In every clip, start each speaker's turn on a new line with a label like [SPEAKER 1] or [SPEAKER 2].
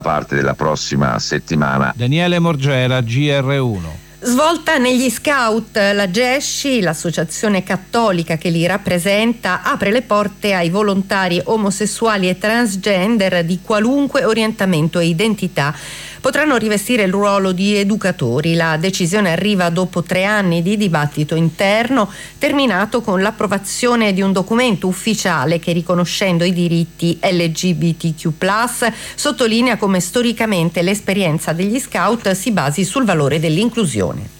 [SPEAKER 1] parte della prossima settimana.
[SPEAKER 2] Daniele Morgera, GR1.
[SPEAKER 3] Svolta negli scout, la GESCI, l'associazione cattolica che li rappresenta, apre le porte ai volontari omosessuali e transgender di qualunque orientamento e identità. Potranno rivestire il ruolo di educatori. La decisione arriva dopo 3 anni di dibattito interno, terminato con l'approvazione di un documento ufficiale che, riconoscendo i diritti LGBTQ+, sottolinea come storicamente l'esperienza degli scout si basi sul valore dell'inclusione.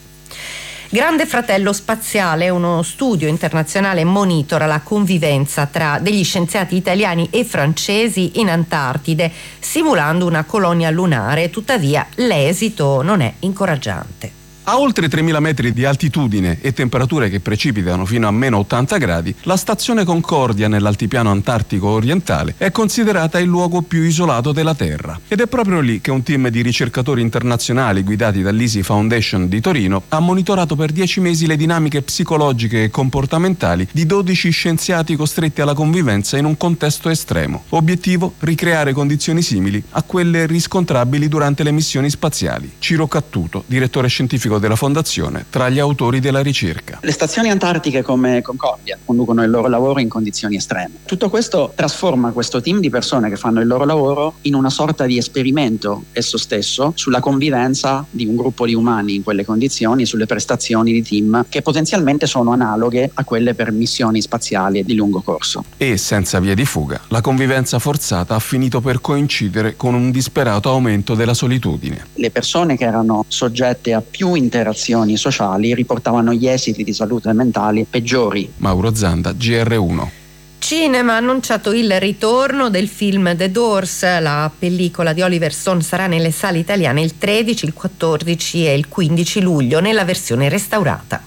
[SPEAKER 3] Grande Fratello Spaziale, uno studio internazionale, monitora la convivenza tra degli scienziati italiani e francesi in Antartide, simulando una colonia lunare. Tuttavia, l'esito non è incoraggiante.
[SPEAKER 4] A oltre 3.000 metri di altitudine e temperature che precipitano fino a meno 80 gradi, la stazione Concordia nell'altipiano antartico orientale è considerata il luogo più isolato della Terra. Ed è proprio lì che un team di ricercatori internazionali guidati dall'Easy Foundation di Torino ha monitorato per 10 mesi le dinamiche psicologiche e comportamentali di 12 scienziati costretti alla convivenza in un contesto estremo. Obiettivo: ricreare condizioni simili a quelle riscontrabili durante le missioni spaziali. Ciro Cattuto, direttore scientifico della fondazione, tra gli autori della ricerca.
[SPEAKER 5] Le stazioni antartiche come Concordia conducono il loro lavoro in condizioni estreme. Tutto questo trasforma questo team di persone che fanno il loro lavoro in una sorta di esperimento esso stesso sulla convivenza di un gruppo di umani in quelle condizioni, sulle prestazioni di team che potenzialmente sono analoghe a quelle per missioni spaziali di lungo corso.
[SPEAKER 4] E senza vie di fuga, la convivenza forzata ha finito per coincidere con un disperato aumento della solitudine.
[SPEAKER 5] Le persone che erano soggette a più interazioni sociali riportavano gli esiti di salute mentali peggiori.
[SPEAKER 4] Mauro Zanda, GR1.
[SPEAKER 3] Cinema ha annunciato il ritorno del film The Doors. La pellicola di Oliver Stone sarà nelle sale italiane il 13, il 14 e il 15 luglio nella versione restaurata.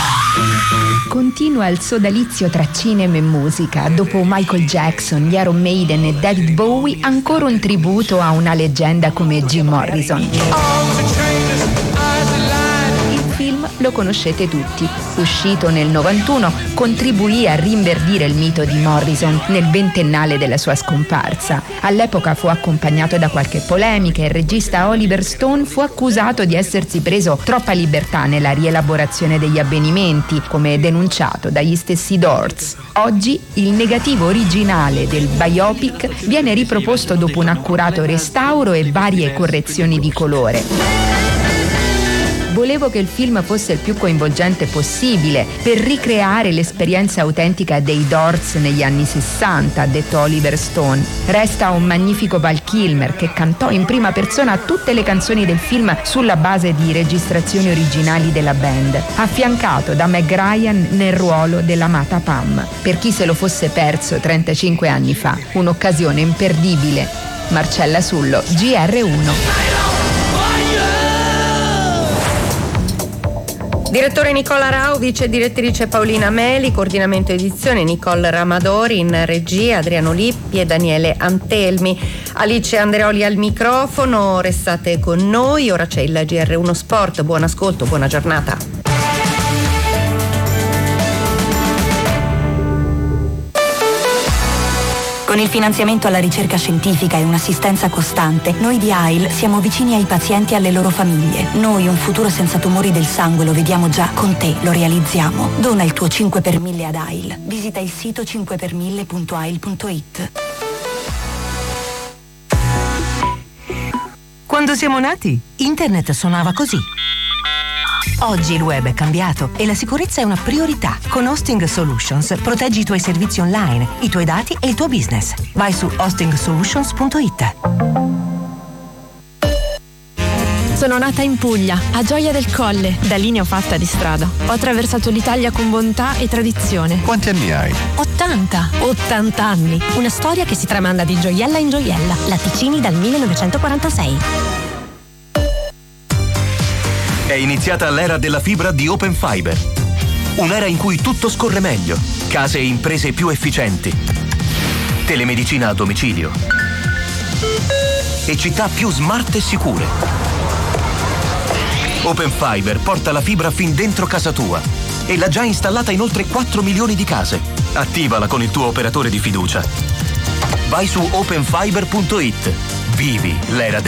[SPEAKER 6] Continua il sodalizio tra cinema e musica. Dopo Michael Jackson, gli Iron Maiden e David Bowie, ancora un tributo a una leggenda come Jim Morrison. Lo conoscete tutti. Uscito nel 91, contribuì a rinverdire il mito di Morrison nel ventennale della sua scomparsa. All'epoca fu accompagnato da qualche polemica e il regista Oliver Stone fu accusato di essersi preso troppa libertà nella rielaborazione degli avvenimenti, come denunciato dagli stessi Doors. Oggi il negativo originale del biopic viene riproposto dopo un accurato restauro e varie correzioni di colore. Volevo che il film fosse il più coinvolgente possibile per ricreare l'esperienza autentica dei Doors negli anni 60, ha detto Oliver Stone. Resta un magnifico Val Kilmer che cantò in prima persona tutte le canzoni del film sulla base di registrazioni originali della band, affiancato da Meg Ryan nel ruolo dell'amata Pam. Per chi se lo fosse perso 35 anni fa, un'occasione imperdibile. Marcella Sullo, GR1.
[SPEAKER 3] Direttore Nicola Rau, vice direttrice Paolina Meli, coordinamento edizione Nicole Ramadori, in regia Adriano Lippi e Daniele Antelmi. Alice Andreoli al microfono, restate con noi, ora c'è il GR1 Sport, buon ascolto, buona giornata.
[SPEAKER 7] Con il finanziamento alla ricerca scientifica e un'assistenza costante, noi di AIL siamo vicini ai pazienti e alle loro famiglie. Noi un futuro senza tumori del sangue lo vediamo già, con te lo realizziamo. Dona il tuo 5 per 1000 ad AIL. Visita il sito 5per1000.ail.it.
[SPEAKER 8] Quando siamo nati, internet suonava così. Oggi il web è cambiato e la sicurezza è una priorità. Con Hosting Solutions proteggi i tuoi servizi online, i tuoi dati e il tuo business. Vai su hostingsolutions.it.
[SPEAKER 9] Sono nata in Puglia, a Gioia del Colle. Da lì ne ho fatta di strada. Ho attraversato l'Italia con bontà e tradizione.
[SPEAKER 10] Quanti anni hai?
[SPEAKER 9] 80 anni. Una storia che si tramanda di gioiella in gioiella. Latticini dal 1946.
[SPEAKER 11] È iniziata l'era della fibra di Open Fiber. Un'era in cui tutto scorre meglio, case e imprese più efficienti, telemedicina a domicilio e città più smart e sicure. Open Fiber porta la fibra fin dentro casa tua e l'ha già installata in oltre 4 milioni di case. Attivala con il tuo operatore di fiducia. Vai su openfiber.it. Vivi l'era